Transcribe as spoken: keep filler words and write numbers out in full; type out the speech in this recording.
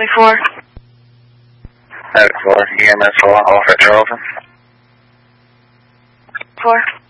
ninety-four. ninety-four, E M S four, off at Charlton. Four.